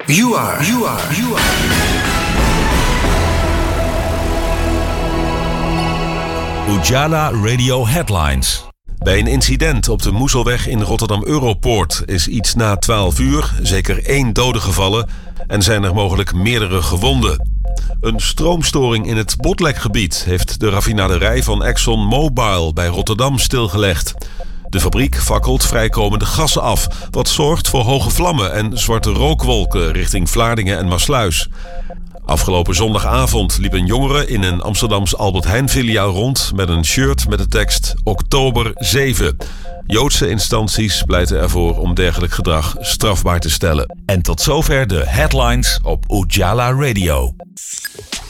You are. Ujala Radio Headlines. Bij een incident op de Moezelweg in Rotterdam Europoort is iets na 12 uur zeker 1 dode gevallen en zijn er mogelijk meerdere gewonden. Een stroomstoring in het Botlekgebied heeft de raffinaderij van ExxonMobil bij Rotterdam stilgelegd. De fabriek fakkelt vrijkomende gassen af, wat zorgt voor hoge vlammen en zwarte rookwolken richting Vlaardingen en Maassluis. Afgelopen zondagavond liep een jongere in een Amsterdams Albert Heijn filiaal rond met een shirt met de tekst Oktober 7. Joodse instanties pleiten ervoor om dergelijk gedrag strafbaar te stellen. En tot zover de headlines op Ujala Radio.